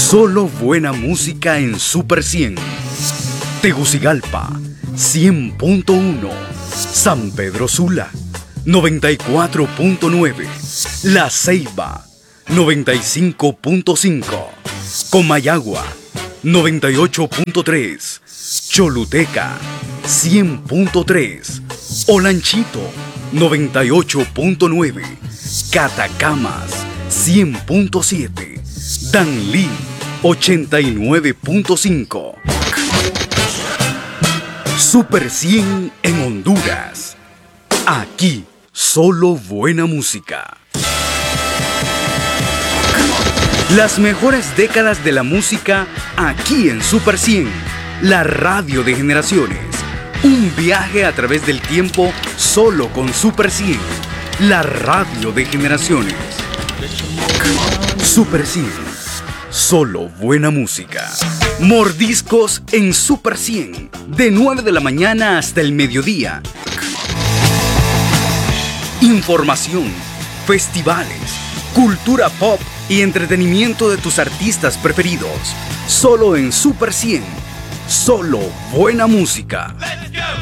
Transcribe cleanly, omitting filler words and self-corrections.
Solo buena música en Super 100. Tegucigalpa, 100.1. San Pedro Sula, 94.9. La Ceiba, 95.5. Comayagua, 98.3. Choluteca, 100.3. Olanchito, 98.9. Catacamas, 100.7. Danlí, 89.5. Super 100 en Honduras. Aquí, solo buena música. Las mejores décadas de la música aquí en Super 100, la radio de generaciones. Un viaje a través del tiempo solo con Super 100, la radio de generaciones. Super 100, solo buena música. Mordiscos en Super 100, de 9 de la mañana hasta el mediodía. Información, festivales, cultura pop y entretenimiento de tus artistas preferidos. Solo en Super 100. Solo buena música.